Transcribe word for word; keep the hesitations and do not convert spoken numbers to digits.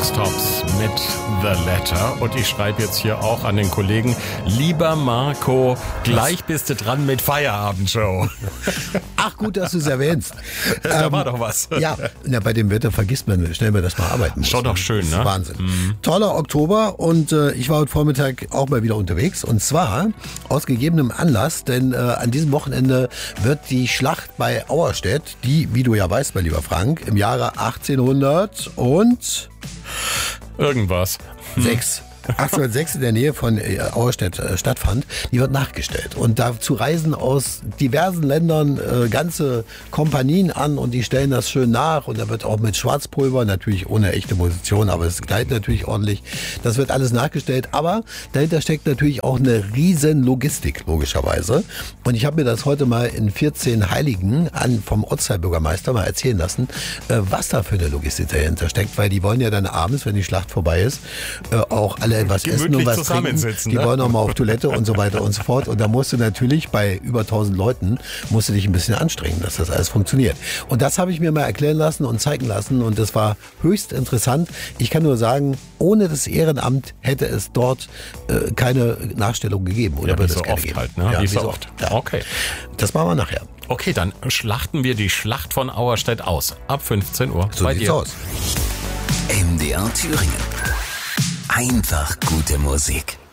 Tops mit The Letter. Und ich schreibe jetzt hier auch an den Kollegen, lieber Marco, gleich bist du dran mit Feierabendshow. Ach, gut, dass du es erwähnst. Da ähm, war doch was. Ja, na, bei dem Wetter vergisst man schnell mal, dass man arbeiten muss. Schon doch schön, ne? Wahnsinn. Mhm. Toller Oktober und äh, ich war heute Vormittag auch mal wieder unterwegs. Und zwar aus gegebenem Anlass, denn äh, an diesem Wochenende wird die Schlacht bei Auerstedt, die, wie du ja weißt, mein lieber Frank, im Jahre achtzehnhundert und Irgendwas. Hm. sechs achtzehnhundertsechs in der Nähe von Auerstedt äh, stattfand, die wird nachgestellt. Und dazu reisen aus diversen Ländern äh, ganze Kompanien an und die stellen das schön nach. Und da wird auch mit Schwarzpulver, natürlich ohne echte Munition, aber es gleitet natürlich ordentlich. Das wird alles nachgestellt. Aber dahinter steckt natürlich auch eine riesen Logistik, logischerweise. Und ich habe mir das heute mal in vierzehn Heiligen an, vom Ortsteilbürgermeister mal erzählen lassen, äh, was da für eine Logistik dahinter steckt. Weil die wollen ja dann abends, wenn die Schlacht vorbei ist, äh, auch alle was essen und was trinken. Die ne? wollen auch mal auf Toilette und so weiter und so fort. Und da musst du natürlich bei über tausend Leuten, musst du dich ein bisschen anstrengen, dass das alles funktioniert. Und das habe ich mir mal erklären lassen und zeigen lassen und das war höchst interessant. Ich kann nur sagen, ohne das Ehrenamt hätte es dort äh, keine Nachstellung gegeben. Oder ja, wird wie es so keine oft geben. halt, ne? Ja, wie wie so so oft. Ja. Okay. Das machen wir nachher. Okay, dann schlachten wir die Schlacht von Auerstedt aus. Ab fünfzehn Uhr. So bei sieht's dir. aus. M D R Thüringen. Einfach gute Musik.